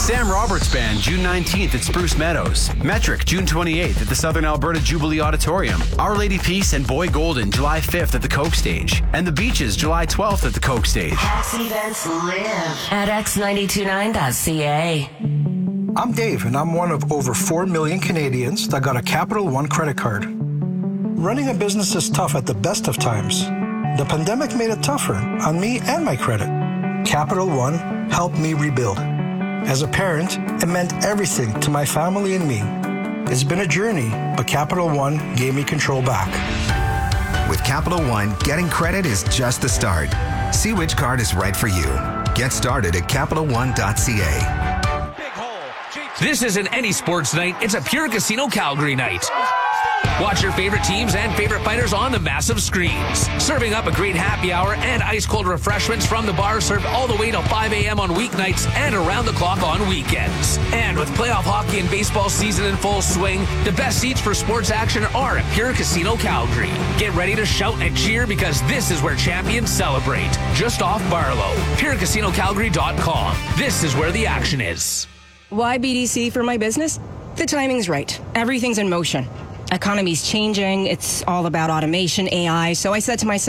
Sam Roberts Band, June 19th at Spruce Meadows. Metric, June 28th at the Southern Alberta Jubilee Auditorium. Our Lady Peace and Boy Golden, July 5th at the Coke Stage. And the Beaches, July 12th at the Coke Stage. X events live at x929.ca. I'm Dave, and I'm one of over 4 million Canadians that got a Capital One credit card. Running a business is tough at the best of times. The pandemic made it tougher on me and my credit. Capital One helped me rebuild. As a parent, it meant everything to my family and me. It's been a journey, but Capital One gave me control back. With Capital One, getting credit is just the start. See which card is right for you. Get started at CapitalOne.ca. This isn't any sports night, it's a Pure Casino Calgary night. Watch your favorite teams and favorite fighters on the massive screens. Serving up a great happy hour and ice-cold refreshments from the bar served all the way till 5 a.m. on weeknights and around the clock on weekends. And with playoff hockey and baseball season in full swing, the best seats for sports action are at Pure Casino Calgary. Get ready to shout and cheer because this is where champions celebrate. Just off Barlow. PureCasinoCalgary.com. This is where the action is. Why BDC for my business? The timing's right. Everything's in motion. Economy's changing. It's all about automation, AI. So I said to myself,